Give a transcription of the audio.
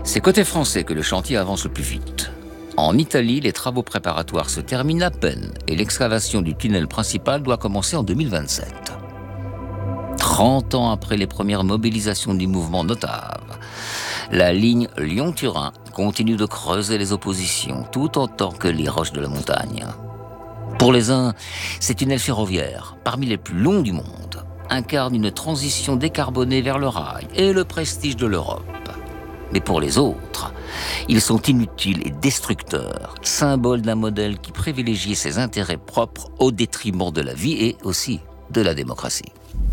C'est côté français que le chantier avance le plus vite. En Italie, les travaux préparatoires se terminent à peine et l'excavation du tunnel principal doit commencer en 2027. 30 ans après les premières mobilisations du mouvement Notave, la ligne Lyon-Turin continue de creuser les oppositions tout autant que les roches de la montagne. Pour les uns, ces tunnels ferroviaires, parmi les plus longs du monde, incarnent une transition décarbonée vers le rail et le prestige de l'Europe. Mais pour les autres, ils sont inutiles et destructeurs, symboles d'un modèle qui privilégie ses intérêts propres au détriment de la vie et aussi de la démocratie.